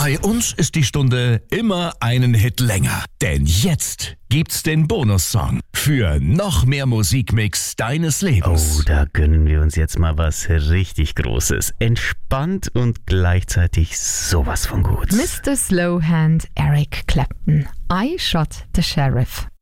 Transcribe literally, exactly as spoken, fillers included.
Bei uns ist die Stunde immer einen Hit länger. Denn jetzt gibt's den Bonussong für noch mehr Musikmix deines Lebens. Oh, da gönnen wir uns jetzt mal was richtig Großes. Entspannt und gleichzeitig sowas von gut. Mister Slowhand, Eric Clapton. I Shot the Sheriff.